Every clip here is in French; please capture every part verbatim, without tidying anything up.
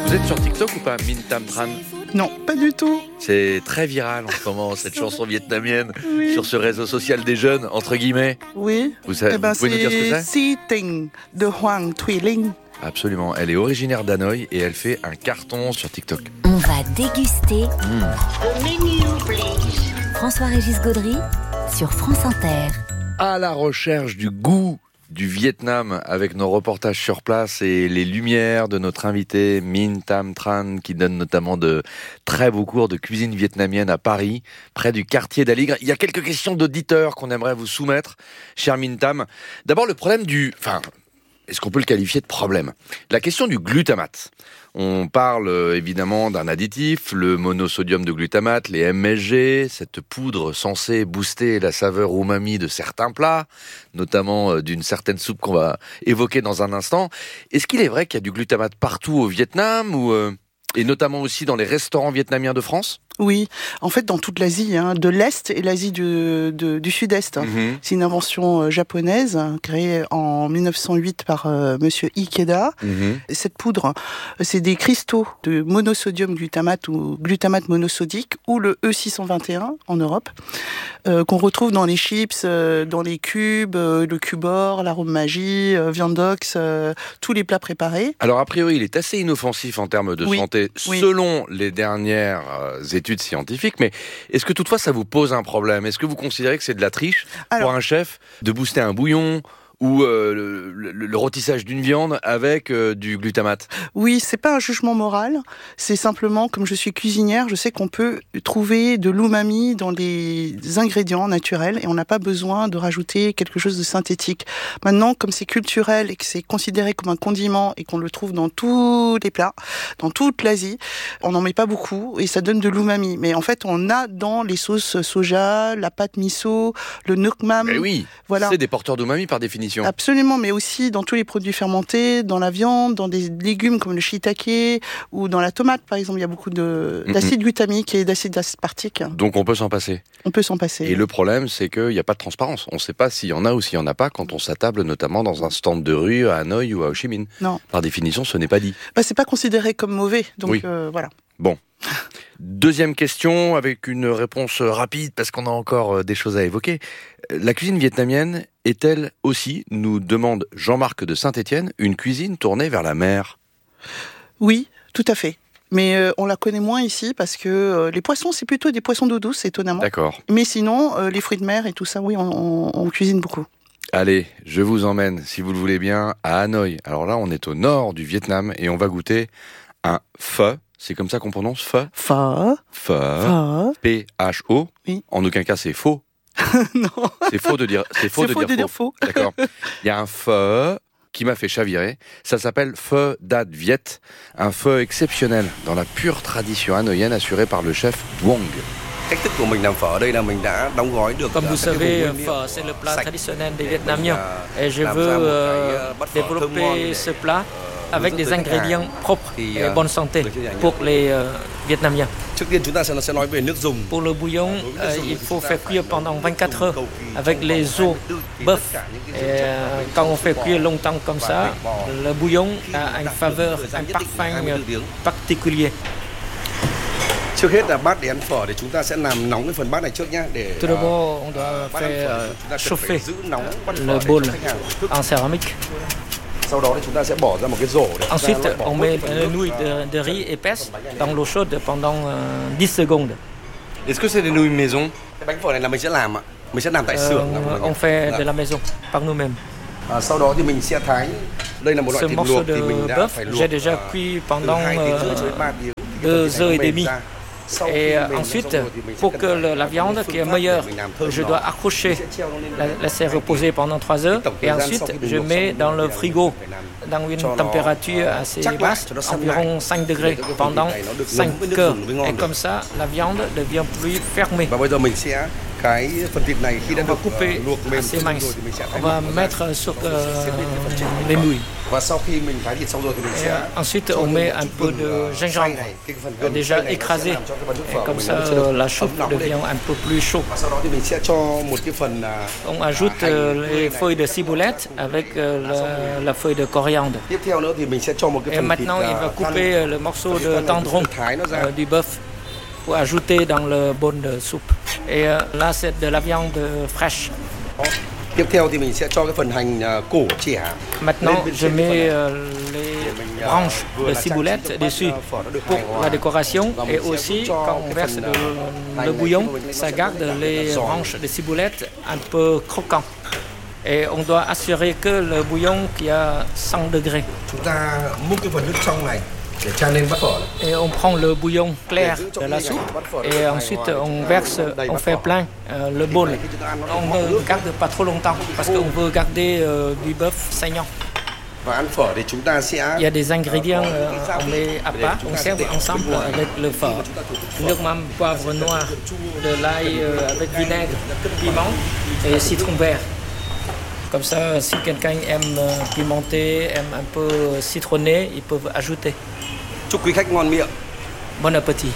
Vous êtes sur TikTok ou pas, Min Tam Tran? Non, pas du tout. C'est très viral en ce moment, cette chanson vietnamienne, Oui. sur ce réseau social des jeunes, entre guillemets. Oui. Vous, savez, Eh ben, vous pouvez nous dire ce que c'est? Si Ting de Hoang Thuy Linh. Absolument, elle est originaire d'Hanoï et elle fait un carton sur TikTok. On va déguster The menu, please. François-Régis Gaudry sur France Inter. À la recherche du goût du Vietnam avec nos reportages sur place et les lumières de notre invité Min Tam Tran qui donne notamment de très beaux cours de cuisine vietnamienne à Paris, près du quartier d'Aligre. Il y a quelques questions d'auditeurs qu'on aimerait vous soumettre, cher Min Tam. D'abord le problème du... Enfin, est-ce qu'on peut le qualifier de problème? La question du glutamate. On parle euh, évidemment d'un additif, le monosodium de glutamate, les M S G, cette poudre censée booster la saveur umami de certains plats, notamment euh, d'une certaine soupe qu'on va évoquer dans un instant. Est-ce qu'il est vrai qu'il y a du glutamate partout au Vietnam ou, euh, et notamment aussi dans les restaurants vietnamiens de France? Oui, en fait dans toute l'Asie, hein, de l'Est et l'Asie du, de, du Sud-Est. Mmh. C'est une invention euh, japonaise créée en mille neuf cent huit par euh, Monsieur Ikeda. Mmh. Cette poudre, c'est des cristaux de monosodium glutamate ou glutamate monosodique ou le E six cent vingt et un en Europe, euh, qu'on retrouve dans les chips, euh, dans les cubes, euh, le cubor, l'arôme magie, euh, viandox, euh, tous les plats préparés. Alors a priori il est assez inoffensif en termes de Oui. santé Oui. selon les dernières euh, études scientifiques, mais est-ce que toutefois ça vous pose un problème? Est-ce que vous considérez que c'est de la triche Alors, pour un chef de booster un bouillon ou euh, le, le, le rôtissage d'une viande avec euh, du glutamate? Oui, c'est pas un jugement moral, c'est simplement, comme je suis cuisinière, je sais qu'on peut trouver de l'umami dans les ingrédients naturels et on n'a pas besoin de rajouter quelque chose de synthétique. Maintenant, comme c'est culturel et que c'est considéré comme un condiment et qu'on le trouve dans tous les plats, dans toute l'Asie, on n'en met pas beaucoup et ça donne de l'umami. Mais en fait, on a dans les sauces soja, la pâte miso, le nuoc mam. Eh oui, Voilà. c'est des porteurs d'umami par définition. Absolument, mais aussi dans tous les produits fermentés, dans la viande, dans des légumes comme le shiitake ou dans la tomate, par exemple. Il y a beaucoup de, Mm-hmm. d'acide glutamique et d'acide aspartique. Donc on peut s'en passer. On peut s'en passer. Et le problème, c'est qu'il n'y a pas de transparence. On ne sait pas s'il y en a ou s'il n'y en a pas quand on s'attable notamment dans un stand de rue à Hanoï ou à Ho Chi Minh. Non, Par définition, ce n'est pas dit. bah, c'est pas considéré comme mauvais, donc Oui. euh, voilà. Bon. Deuxième question, avec une réponse rapide, parce qu'on a encore euh, des choses à évoquer. La cuisine vietnamienne est-elle aussi, nous demande Jean-Marc de Saint-Étienne, une cuisine tournée vers la mer? Oui, tout à fait. Mais euh, on la connaît moins ici parce que euh, les poissons, c'est plutôt des poissons d'eau douce, étonnamment. D'accord. Mais sinon, euh, les fruits de mer et tout ça, oui, on, on, on cuisine beaucoup. Allez, je vous emmène, si vous le voulez bien, à Hanoï. Alors là, on est au nord du Vietnam et on va goûter un pho. C'est comme ça qu'on prononce pho? Pho, Pho. pho, P H O. Oui. En aucun cas, c'est faux. non, C'est faux de dire, c'est faux c'est de faux dire de dire faux. faux. D'accord. Il y a un pho qui m'a fait chavirer. Ça s'appelle pho dat Viet, un pho exceptionnel dans la pure tradition hanoïenne assurée par le chef Wong. Cách thức của mình làm phở ở đây là mình đã đóng gói được. Comme ờ, vous các cái savez, vùng nguyên liệu phở c'est le plat sạch traditionnel des để Vietnamiens. mình, ờ, Et je làm veux ra một cái, euh, ờ, bát phở thơm ngon développer để ce plat hướng avec dẫn des tới khách ingrédients hàng. propres Thì, et ờ, bonne santé được chưa nhỉ? pour les euh, Vietnamiens. Trước tiên chúng ta sẽ sẽ nói về nước dùng. Pour le bouillon, euh, il faut faire cuire pendant vingt-quatre heures avec les os bœuf. Et euh, quand on fait cuire longtemps comme ça, le bouillon a une faveur, un parfum euh, particulier. Trước hết là bát để ăn phở thì chúng ta sẽ làm nóng cái phần bát này trước nhá để Tout ờ, d'abord, on doit bát ăn faire phở euh, thì chúng ta cần chauffer phải giữ nóng bát phở le để bol cho khách hàng thức. en céramique. Sau đó thì chúng ta sẽ bỏ ra một cái rổ để chúng ta Ensuite, loại bỏ on bớt met phần les nước. nouilles de, de riz épaisses dans l'eau chaude pendant euh, dix secondes. Est-ce que c'est des nouilles maison? Cái bánh phở này là mình sẽ làm ạ. Mình sẽ làm tại Euh, xưởng. là mọi on người. fait Dạ. de la maison par nous-mêmes. À, sau đó thì mình sẽ thái. Đây là một loại Ce thịt morceau luộc de thì mình đã bœuf, phải luộc j'ai déjà ờ, cuit từ pendant hai tiếng rưỡi cho đến euh, ba tiếng. deux Cái phần heures et thịt này nó demie. mềm ra. Sau Et khi euh, mềm ra ensuite, xong rồi thì mình sẽ pour cần que phải le- la có viande cái qui phương est pháp để meilleure, mình làm thơm je nó. dois accrocher, Mình sẽ treo nó lên la, bàn. laisser reposer pendant trois heures. Tổng Et thời gian ensuite, sau khi mình je luộc mets xong dans thì le là frigo, mình phải làm dans une cho nó, température ờ, assez chắc lại, basse, cho nó săn lại. environ cinq Để degrés, cho cái phần pendant thịt này nó được cinq ngấm với nước heures. dùng mới ngon Et được. comme ça, la viande devient plus fermée. Và bây giờ mình sẽ Cái phần thịt này khi đã On va được couper uh, luộc mềm assez sưng mince. rồi thì mình sẽ On thái va mỏng mettre sur euh, xếp lên cái phần trên của les phở. nouilles. Và sau khi mình thái thịt xong rồi thì mình Et sẽ euh, ensuite, cho on thêm met một un chút peu gừng, de uh, xay gingembre này. Cái phần euh, gừng déjà xay này nó sẽ écrasé. làm cho cái phần nước Et phở của comme mình ça, nó sẽ được euh, la ấm soupe nóng lên. devient un peu plus chaud. Và sau đó thì mình sẽ cho một cái phần uh, On ajoute euh, les feuilles de ciboulette avec euh, la, la feuille de coriandre. tiếp theo nữa thì mình sẽ cho một cái Et phần thịt maintenant, il va uh, couper thăn. euh, le morceau Phần thịt de thăn này mình tendron sẽ thái nó ra. euh, du bœuf pour ajouter dans le bol de soupe. Et euh, là, c'est de la viande fraîche. Tiếp theo thì mình sẽ cho cái phần hành uh, cổ chẻ. Maintenant, lên bên je trên cái phần mets này. euh, Để les mình, uh, branches vừa de là trang trí ciboulette cho bát, dessus uh, phở nó được pour hài hòa. la décoration. Và Et mình sẽ aussi, cho quand on cái verse phần, le, uh, hành le này bouillon, khi mà mình ça sẽ garde làm les giòn. branches de ciboulette un peu croquants. Et on doit assurer que le bouillon qui a cent degrés. Chúng ta múc cái phần nước trong này để chan lên bát phở này. Et on prend le bouillon clair de la soupe et ensuite on verse, on fait plein euh, le bol. On ne garde pas trop longtemps parce qu'on veut garder euh, du bœuf saignant. Và ăn phở thì chúng ta sẽ Il y a des ingrédients, euh, on met à part, on sert ensemble avec le phở. Nước mắm, poivre noir, de l'ail euh, avec vinaigre, piment et citron vert. Comme ça, si quelqu'un aime euh, pimenter, aime un peu citronné, ils peuvent ajouter. chúc quý khách ngon miệng. Bon appétit.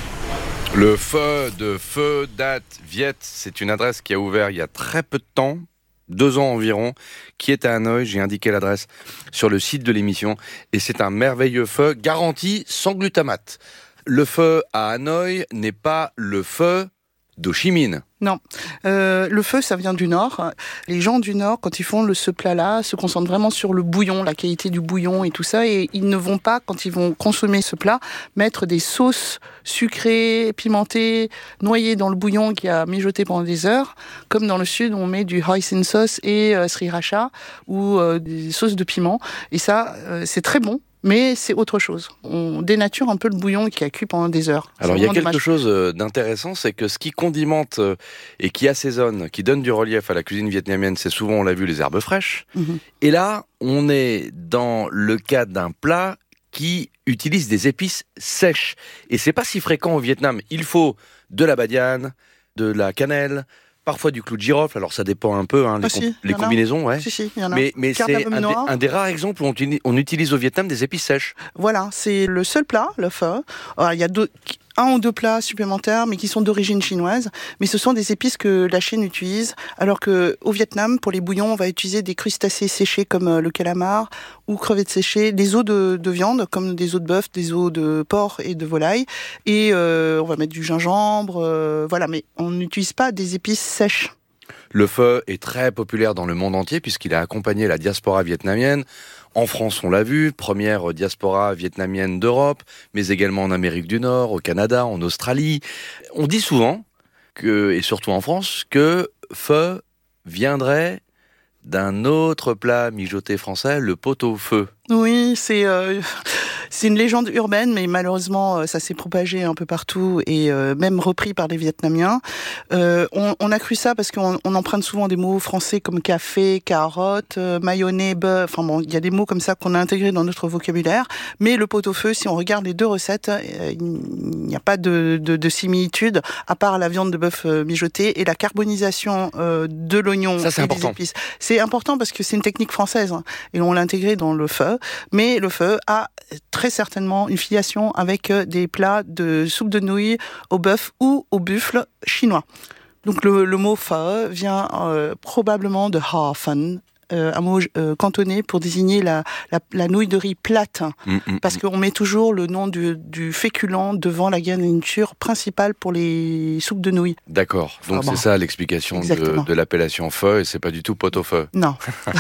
Le feu de Feu Dat Viet, c'est une adresse qui a ouvert il y a très peu de temps, deux ans environ, qui est à Hanoï. J'ai indiqué l'adresse sur le site de l'émission et c'est un merveilleux feu garanti sans glutamate. Le feu à Hanoï n'est pas le feu d'Ho Chi Minh. Non, euh, le feu, ça vient du Nord. Les gens du Nord, quand ils font le, ce plat-là, se concentrent vraiment sur le bouillon, la qualité du bouillon et tout ça. Et ils ne vont pas, quand ils vont consommer ce plat, mettre des sauces sucrées, pimentées, noyées dans le bouillon qui a mijoté pendant des heures. Comme dans le Sud, on met du hoisin sauce et euh, sriracha ou euh, des sauces de piment. Et ça, euh, c'est très bon. Mais c'est autre chose. On dénature un peu le bouillon qui a cuit pendant des heures. Alors C'est il y a vraiment quelque dommage. chose d'intéressant, c'est que ce qui condimente et qui assaisonne, qui donne du relief à la cuisine vietnamienne, c'est souvent, on l'a vu, les herbes fraîches. Mhm. Et là, on est dans le cas d'un plat qui utilise des épices sèches. Et c'est pas si fréquent au Vietnam. Il faut de la badiane, de la cannelle, parfois du clou de girofle. Alors ça dépend un peu, hein, les, Ah, si, com- y les en a. combinaisons, ouais. Si, si, il y en a. Mais, mais c'est Cardamome un, des- noir. un des rares exemples où on, utilise- on utilise au Vietnam des épices sèches. Voilà, c'est le seul plat, le pho. Alors, il y a deux, un ou deux plats supplémentaires, mais qui sont d'origine chinoise. Mais ce sont des épices que la Chine utilise, alors que au Vietnam, pour les bouillons, on va utiliser des crustacés séchés comme euh, le calamar ou crevettes séchées, des os de, de viande comme des os de bœuf, des os de porc et de volaille, et euh, on va mettre du gingembre, euh, voilà. Mais on n'utilise pas des épices sèches. Le pho est très populaire dans le monde entier puisqu'il a accompagné la diaspora vietnamienne. En France, on l'a vu, première diaspora vietnamienne d'Europe, mais également en Amérique du Nord, au Canada, en Australie. On dit souvent, que, et surtout en France, que pho viendrait d'un autre plat mijoté français, le pot-au-feu. Oui, c'est euh, c'est une légende urbaine, mais malheureusement, euh, ça s'est propagé un peu partout et euh, même repris par les Vietnamiens. Euh, on, on a cru ça parce qu'on on emprunte souvent des mots français comme café, carotte, euh, mayonnaise, beurre. Enfin bon, il y a des mots comme ça qu'on a intégrés dans notre vocabulaire. Mais le pot-au-feu, si on regarde les deux recettes, euh, il n'y a pas de, de, de similitude, à part la viande de bœuf euh, mijotée et la carbonisation euh, de l'oignon Ça, c'est et des important. épices. C'est important parce que c'est une technique française hein, et on l'a intégré dans le pho. Mais le pho a très certainement une filiation avec des plats de soupe de nouilles au bœuf ou au buffle chinois. Donc le, le mot pho vient euh, probablement de ha fan, euh, un mot euh, cantonné pour désigner la, la, la nouille de riz plate. Mm, mm, Parce qu'on met toujours le nom du, du féculent devant la garniture principale pour les soupes de nouilles. D'accord. Donc Ah bon. c'est ça l'explication de, Exactement. de l'appellation pho et c'est pas du tout pot-au-feu. Non.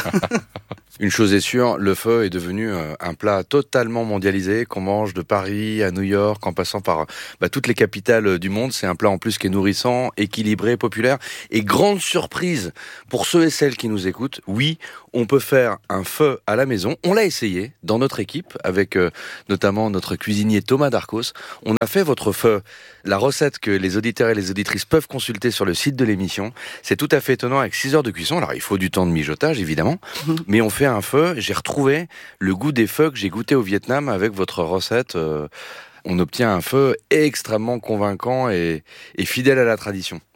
Une chose est sûre, le pho est devenu euh, un plat totalement mondialisé qu'on mange de Paris à New York en passant par bah, toutes les capitales du monde. C'est un plat en plus qui est nourrissant, équilibré, populaire. Et grande surprise pour ceux et celles qui nous écoutent, oui, on peut faire un pho à la maison. On l'a essayé dans notre équipe avec euh, notamment notre cuisinier Thomas Darcos. On a fait votre pho. La recette que les auditeurs et les auditrices peuvent consulter sur le site de l'émission. C'est tout à fait étonnant avec six heures de cuisson. Alors il faut du temps de mijotage évidemment, mmh. mais on fait un pho. J'ai retrouvé le goût des pho que j'ai goûté au Vietnam avec votre recette. Euh, on obtient un pho extrêmement convaincant et, et fidèle à la tradition.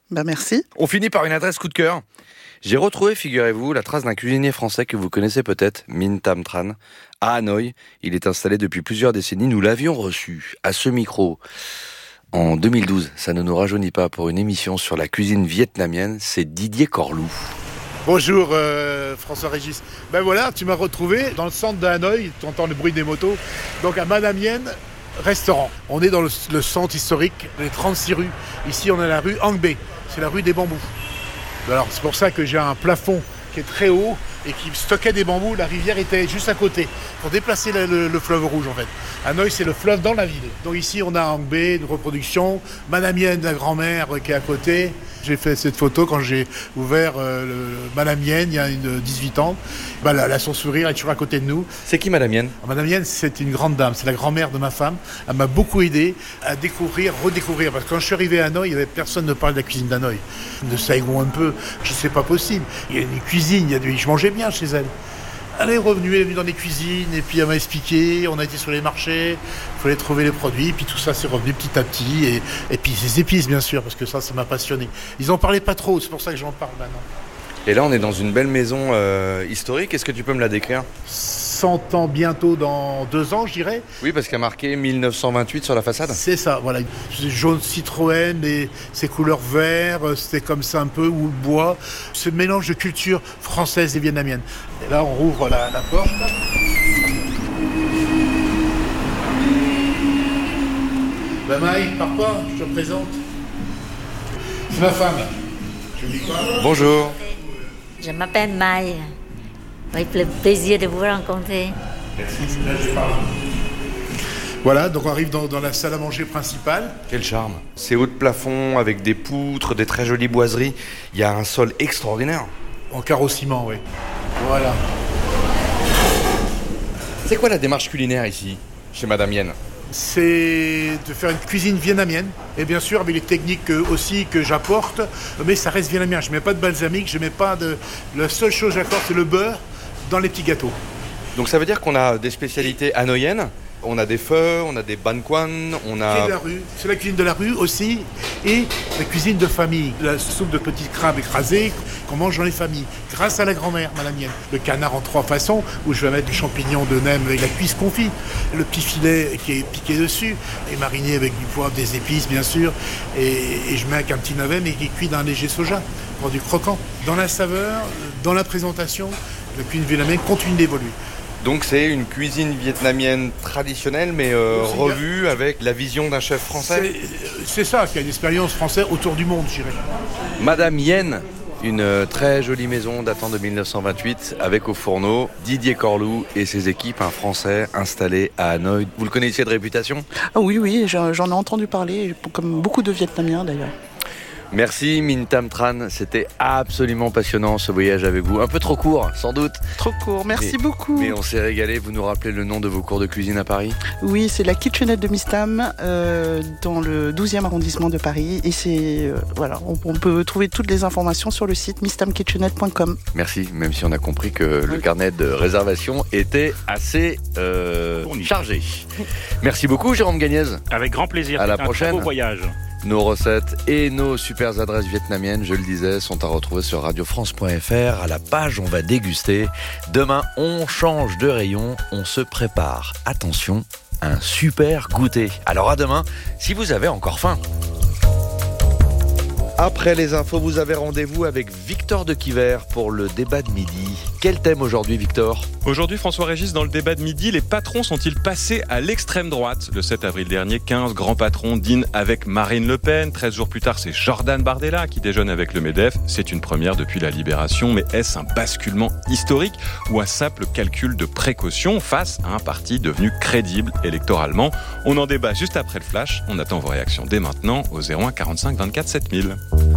Bah merci. On finit par une adresse coup de cœur. J'ai retrouvé, figurez-vous, la trace d'un cuisinier français que vous connaissez peut-être, Minh Tam Tran, à Hanoï. Il est installé depuis plusieurs décennies. Nous l'avions reçu à ce micro en deux mille douze. Ça ne nous rajeunit pas, pour une émission sur la cuisine vietnamienne. C'est Didier Corlou. Bonjour euh, François-Régis. Ben voilà, tu m'as retrouvé dans le centre de Hanoï. Tu entends le bruit des motos. Donc à Madame Yen, restaurant. On est dans le, le centre historique, les trente-six rues. Ici, on est à la rue Hang Be. C'est la rue des bambous. Alors, c'est pour ça que j'ai un plafond qui est très haut et qui stockait des bambous. La rivière était juste à côté pour déplacer le, le, le fleuve rouge, en fait. Hanoï, c'est le fleuve dans la ville. Donc ici, on a Hang Be, une reproduction. Madame Yen, la grand-mère, qui est à côté. J'ai fait cette photo quand j'ai ouvert euh, le, le Madame Yen, il y a une, dix-huit ans. Bah, là, là, son sourire est toujours à côté de nous. C'est qui Madame Yen ? Madame Yen, c'est une grande dame. C'est la grand-mère de ma femme. Elle m'a beaucoup aidé à découvrir, redécouvrir. Parce que quand je suis arrivé à Hanoï, il n'y avait personne ne parlait de la cuisine d'Hanoï. De Saigon un peu, je sais pas possible. Il y a une cuisine, il y a du... je mangeais bien chez elle. Elle est revenue, elle est venue dans les cuisines, et puis elle m'a expliqué, on a été sur les marchés, il fallait trouver les produits, puis tout ça c'est revenu petit à petit, et, et puis les épices bien sûr, parce que ça, ça m'a passionné. Ils en parlaient pas trop, c'est pour ça que j'en parle maintenant. Et là, on est dans une belle maison euh, historique. Est-ce que tu peux me la décrire ? cent ans bientôt, dans deux ans, je dirais. Oui, parce qu'il y a marqué mille neuf cent vingt-huit sur la façade. C'est ça, voilà. Jaune Citroën, et ses couleurs vert, c'était comme ça un peu, ou bois. Ce mélange de culture française et vietnamienne. Et là, on rouvre la, la porte. Ben Maï, pars pas, je te présente. C'est ma femme. Je dis quoi ? Bonjour. Je m'appelle Maï. Avec le plaisir de vous rencontrer. Voilà, donc on arrive dans, dans la salle à manger principale. Quel charme. Ces hauts de plafond avec des poutres, des très jolies boiseries. Il y a un sol extraordinaire. En carreau-ciment, oui. Voilà. C'est quoi la démarche culinaire ici, chez Madame Yen ? C'est de faire une cuisine vietnamienne, et bien sûr avec les techniques aussi que j'apporte, mais ça reste vietnamien. Je ne mets pas de balsamique, je mets pas de... La seule chose que j'apporte, c'est le beurre dans les petits gâteaux. Donc ça veut dire qu'on a des spécialités hanoïennes, on a des pho, on a des ban quan, on a... C'est la rue, c'est la cuisine de la rue aussi, et la cuisine de famille. La soupe de petits crabes écrasés qu'on mange dans les familles, grâce à la grand-mère, Madame Yen. Le canard en trois façons, où je vais mettre des champignons de nem avec la cuisse confit. Le petit filet qui est piqué dessus, et mariné avec du poivre, des épices bien sûr, et, et je mets avec un petit navet, mais qui est cuit dans un léger soja, pour du croquant. Dans la saveur, dans la présentation, la cuisine vietnamienne continue d'évoluer. Donc c'est une cuisine vietnamienne traditionnelle, mais euh, revue bien, avec la vision d'un chef français. C'est, c'est ça, qui a une expérience française autour du monde, je dirais. Madame Yen, une très jolie maison datant de mille neuf cent vingt-huit, avec au fourneau Didier Corlou et ses équipes, un Français installé à Hanoï. Vous le connaissiez de réputation ? Ah oui, oui, j'en, j'en ai entendu parler, comme beaucoup de Vietnamiens d'ailleurs. Merci Minh Tam Tran, c'était absolument passionnant ce voyage avec vous. Un peu trop court, sans doute. Trop court, merci mais, beaucoup. Mais on s'est régalé, vous nous rappelez le nom de vos cours de cuisine à Paris ? Oui, c'est la kitchenette de Miss Tam, euh, dans le douzième arrondissement de Paris. Et c'est, euh, voilà, on, on peut trouver toutes les informations sur le site miss tam kitchenette point com. Merci, même si on a compris que oui. Le carnet de réservation était assez euh, chargé. Merci beaucoup Jérôme Gagnez. Avec grand plaisir, à la un prochaine. Très beau voyage. Nos recettes et nos super adresses vietnamiennes, je le disais, sont à retrouver sur radio france point f r. À la page, on va déguster. Demain, on change de rayon, on se prépare. Attention, un super goûter. Alors à demain, si vous avez encore faim. Après les infos, vous avez rendez-vous avec Victor de Quiver pour le débat de midi. Quel thème aujourd'hui, Victor ? Aujourd'hui, François-Régis, dans le débat de midi, les patrons sont-ils passés à l'extrême droite ? Le sept avril dernier, quinze grands patrons dînent avec Marine Le Pen. treize jours plus tard, c'est Jordan Bardella qui déjeune avec le MEDEF. C'est une première depuis la Libération, mais est-ce un basculement historique ou un simple calcul de précaution face à un parti devenu crédible électoralement ? On en débat juste après le flash. On attend vos réactions dès maintenant au zéro un quarante-cinq vingt-quatre sept mille.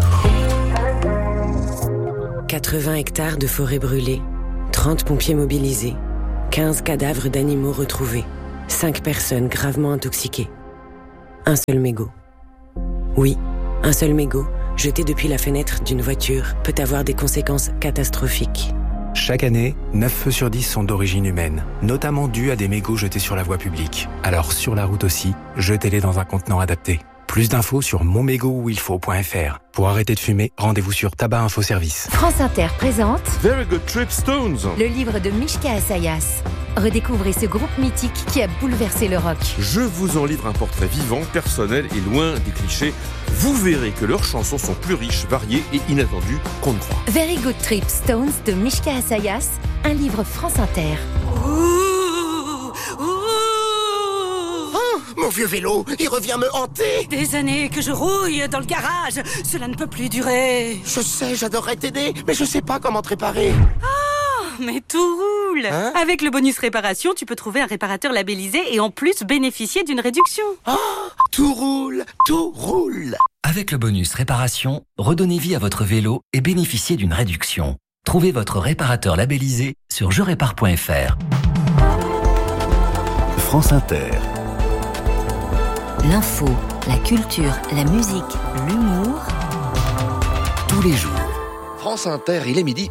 quatre-vingts hectares de forêt brûlée, trente pompiers mobilisés, quinze cadavres d'animaux retrouvés, cinq personnes gravement intoxiquées. Un seul mégot. Oui, un seul mégot, jeté depuis la fenêtre d'une voiture, peut avoir des conséquences catastrophiques. Chaque année, neuf feux sur dix sont d'origine humaine, notamment dus à des mégots jetés sur la voie publique. Alors sur la route aussi, jetez-les dans un contenant adapté. Plus d'infos sur mon mégot où il faut point f r. Pour arrêter de fumer, rendez-vous sur Tabac Info Service. France Inter présente Very Good Trip Stones, le livre de Mishka Assayas. Redécouvrez ce groupe mythique qui a bouleversé le rock. Je vous en livre un portrait vivant, personnel et loin des clichés. Vous verrez que leurs chansons sont plus riches, variées et inattendues qu'on ne croit. Very Good Trip Stones de Mishka Assayas, un livre France Inter. Mon vieux vélo, il revient me hanter. Des années que je rouille dans le garage. Cela ne peut plus durer. Je sais, j'adorerais t'aider, mais je sais pas comment te réparer. Oh, mais tout roule. Hein? Avec le bonus réparation, tu peux trouver un réparateur labellisé et en plus bénéficier d'une réduction. Oh, tout roule, tout roule. Avec le bonus réparation, redonnez vie à votre vélo et bénéficiez d'une réduction. Trouvez votre réparateur labellisé sur je répare point f r. France Inter. L'info, la culture, la musique, l'humour. Tous les jours. France Inter, il est midi.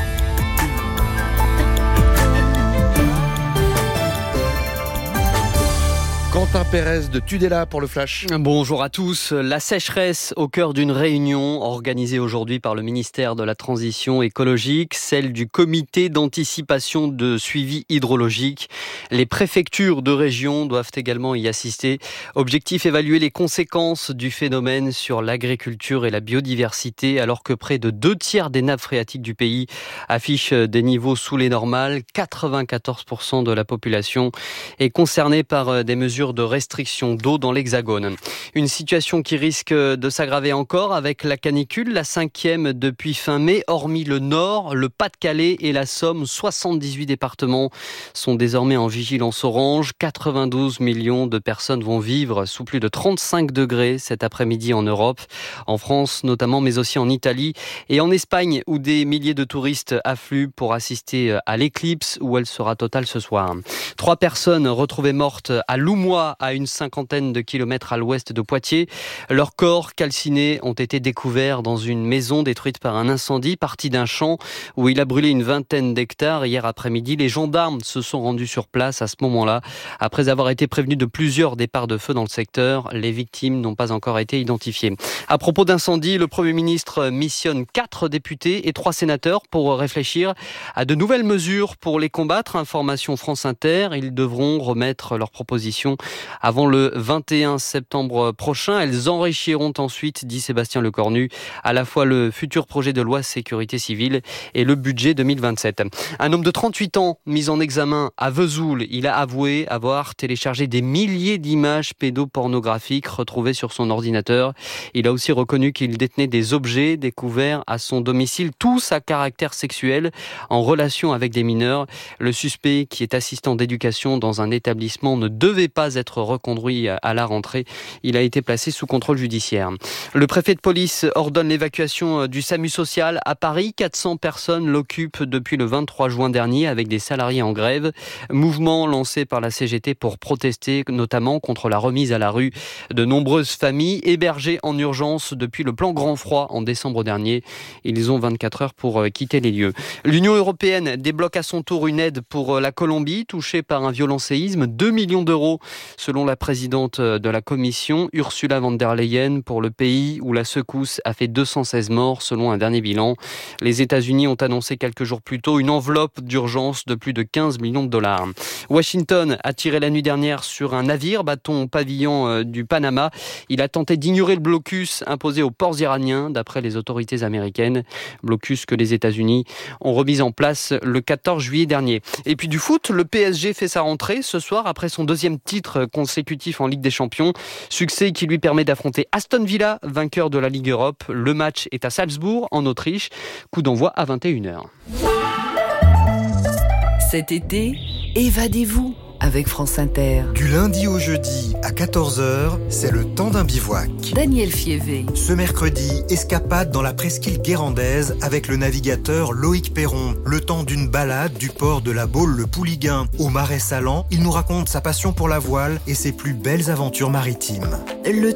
Quentin Pérez de Tudela pour le Flash. Bonjour à tous. La sécheresse au cœur d'une réunion organisée aujourd'hui par le ministère de la Transition écologique, celle du comité d'anticipation de suivi hydrologique. Les préfectures de région doivent également y assister. Objectif, évaluer les conséquences du phénomène sur l'agriculture et la biodiversité, alors que près de deux tiers des nappes phréatiques du pays affichent des niveaux sous les normales. quatre-vingt-quatorze pour cent de la population est concernée par des mesures de restriction d'eau dans l'Hexagone. Une situation qui risque de s'aggraver encore avec la canicule, la cinquième depuis fin mai, hormis le Nord, le Pas-de-Calais et la Somme. soixante-dix-huit départements sont désormais en vigilance orange. quatre-vingt-douze millions de personnes vont vivre sous plus de trente-cinq degrés cet après-midi en Europe, en France notamment, mais aussi en Italie et en Espagne, où des milliers de touristes affluent pour assister à l'éclipse, où elle sera totale ce soir. Trois personnes retrouvées mortes à Loumois, à une cinquantaine de kilomètres à l'ouest de Poitiers. Leurs corps calcinés ont été découverts dans une maison détruite par un incendie parti d'un champ où il a brûlé une vingtaine d'hectares hier après-midi. Les gendarmes se sont rendus sur place à ce moment-là. Après avoir été prévenus de plusieurs départs de feu dans le secteur, les victimes n'ont pas encore été identifiées. À propos d'incendie, le Premier ministre missionne quatre députés et trois sénateurs pour réfléchir à de nouvelles mesures pour les combattre. Information France Inter, ils devront remettre leurs propositions avant le vingt et un septembre prochain. Elles enrichiront ensuite, dit Sébastien Lecornu, à la fois le futur projet de loi sécurité civile et le budget deux mille vingt-sept. Un homme de trente-huit ans mis en examen à Vesoul. Il a avoué avoir téléchargé des milliers d'images pédopornographiques retrouvées sur son ordinateur. Il a aussi reconnu qu'il détenait des objets découverts à son domicile, tous à caractère sexuel, en relation avec des mineurs. Le suspect, qui est assistant d'éducation dans un établissement, ne devait pas être reconduit à la rentrée. Il a été placé sous contrôle judiciaire. Le préfet de police ordonne l'évacuation du SAMU social à Paris. quatre cents personnes l'occupent depuis le vingt-trois juin dernier avec des salariés en grève. Mouvement lancé par la C G T pour protester notamment contre la remise à la rue de nombreuses familles hébergées en urgence depuis le plan Grand Froid en décembre dernier. Ils ont vingt-quatre heures pour quitter les lieux. L'Union européenne débloque à son tour une aide pour la Colombie touchée par un violent séisme. deux millions d'euros selon la présidente de la Commission, Ursula von der Leyen, pour le pays où la secousse a fait deux cent seize morts selon un dernier bilan. Les États-Unis ont annoncé quelques jours plus tôt une enveloppe d'urgence de plus de quinze millions de dollars. Washington a tiré la nuit dernière sur un navire battant pavillon du Panama. Il a tenté d'ignorer le blocus imposé aux ports iraniens, d'après les autorités américaines. Blocus que les États-Unis ont remis en place le quatorze juillet dernier. Et puis du foot, le P S G fait sa rentrée ce soir après son deuxième titre consécutif en Ligue des Champions. Succès qui lui permet d'affronter Aston Villa, vainqueur de la Ligue Europe. Le match est à Salzbourg, en Autriche. Coup d'envoi à vingt et une heures. Cet été, évadez-vous avec France Inter. Du lundi au jeudi à quatorze heures, c'est le temps d'un bivouac. Daniel Fievé. Ce mercredi, escapade dans la presqu'île guérandaise avec le navigateur Loïc Perron. Le temps d'une balade du port de la Baule-le-Pouliguen au Marais Salan, il nous raconte sa passion pour la voile et ses plus belles aventures maritimes. Le